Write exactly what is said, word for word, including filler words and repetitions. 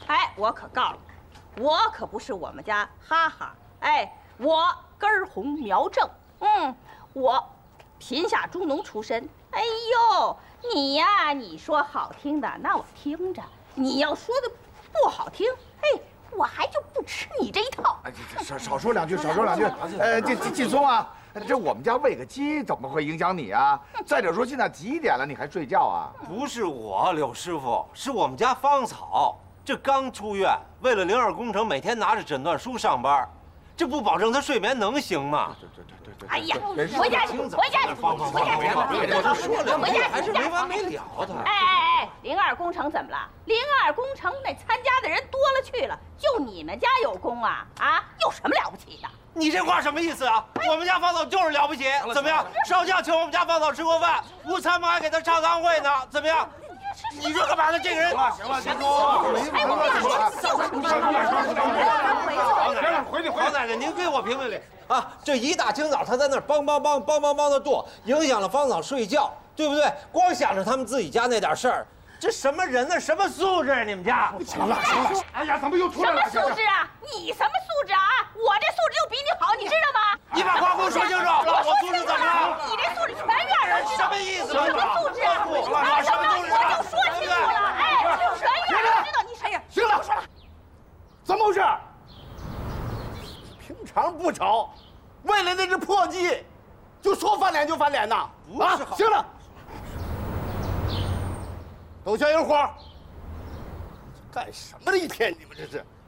哎，我可告诉你，我可不是我们家哈哈，哎，我根儿红苗正，嗯，我贫下中农出身。哎呦，你呀，你说好听的，那我听着；你要说的不好听，哎，我还就不吃你这一套。 哎，这少少说两句，少说两句。呃，这这劲松啊，这我们家喂个鸡怎么会影响你啊？再者说现在几点了，你还睡觉啊？ 不是我，柳师傅，是我们家芳草，这刚出院，为了零二工程，每天拿着诊断书上班。这不保证他睡眠能行吗？ 对对对对对。 哎呀，回家去，回家去，回家去， 我都说了， 回家还是没完没了的。 哎哎哎，零二工程怎么了？零二工程那参加的人多了去了，就你们家有功啊？啊，有什么了不起的？ 你这话什么意思啊？我们家芳草就是了不起，怎么样？少将请我们家芳草吃过饭，午餐们还给他唱堂会呢，怎么样？你说干嘛呢？这个人， 行了行了，金松，没没了什么了？ 行了，回去回去。老奶奶，您给我评评理啊！这一大清早他在那儿梆梆梆梆梆梆的跺，影响了芳草睡觉，对不对？光想着他们自己家那点事儿，这什么人呢？什么素质啊？你们家？ 行了行了，哎呀，怎么又出来了？ 什么素质啊？你什么素质啊？我这素质又比你好，你知道吗？ 你把话给我说清楚，我素质怎么了？ 你这素质全面人知道。 什么意思？ 什么素质啊？哎，什么素质？我就说清楚了，哎，全面人知道。你谁呀？ 行了，怎么回事？平常不吵，为了那只破鸡，就说翻脸就翻脸呐！啊，行了，都消一会儿。干什么呢？一天你们这是。